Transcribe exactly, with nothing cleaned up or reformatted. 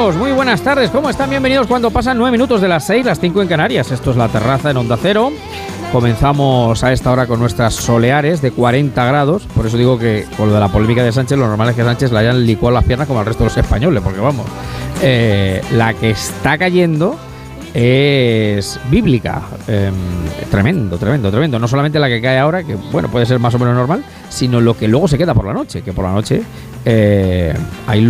amigos, muy buenas tardes, ¿cómo están? Bienvenidos cuando pasan nueve minutos de las seis, las cinco en Canarias. Esto es La Terraza en Onda Cero. Comenzamos a esta hora con nuestras soleares de cuarenta grados. Por eso digo que con lo de la polémica de Sánchez, lo normal es que Sánchez le hayan licuado las piernas como al resto de los españoles, porque vamos, eh, la que está cayendo es bíblica. eh, tremendo, tremendo, tremendo. No solamente la que cae ahora, que bueno, puede ser más o menos normal, sino lo que luego se queda por la noche, que por la noche eh, hay